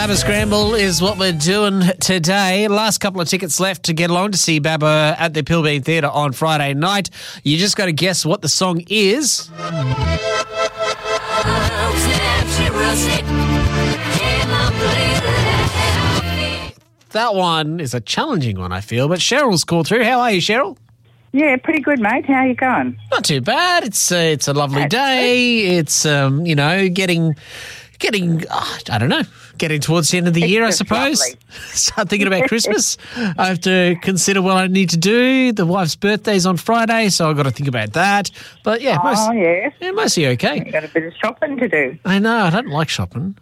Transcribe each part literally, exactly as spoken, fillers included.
Baba Scramble is what we're doing today. Last couple of tickets left to get along to see Baba at the Pilbeam Theatre on Friday night. You just got to guess what the song is. That one is a challenging one, I feel, but Cheryl's called through. How are you, Cheryl? Yeah, pretty good, mate. How are you going? Not too bad. It's uh, it's a lovely day. It's, um, you know, getting, getting oh, I don't know, getting towards the end of the It's year, I just suppose. lovely. Start thinking about Christmas. I have to consider what I need to do. The wife's birthday's on Friday, so I've got to think about that. But, yeah, Oh, most, yeah. yeah mostly okay. You've got a bit of shopping to do. I know. I don't like shopping.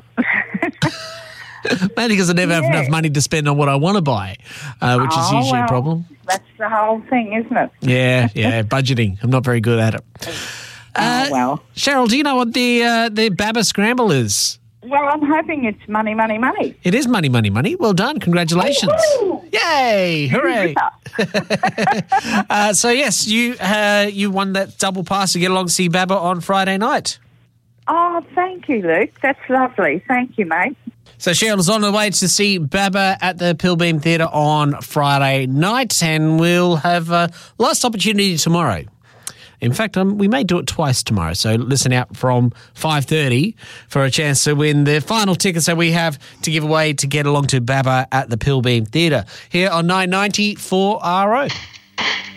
Mainly because I never have Yeah. enough money to spend on what I want to buy, uh, which is Oh, usually well, a problem. That's the whole thing, isn't it? Yeah, yeah, budgeting. I'm not very good at it. Uh, oh, well. Cheryl, do you know what the uh, the Baba Scramble is? Well, I'm hoping it's money, money, money. It is money, money, money. Well done. Congratulations. Woo! Yay. Hooray. uh, so, yes, you uh, you won that double pass to get along to see Baba on Friday night. Oh, thank you, Luke. That's lovely. Thank you, mate. So Cheryl's on the way to see Baba at the Pilbeam Theatre on Friday night, and we'll have a last opportunity tomorrow. In fact, um, we may do it twice tomorrow, so listen out from five thirty for a chance to win the final tickets that we have to give away to get along to Baba at the Pilbeam Theatre here on nine ninety four R O.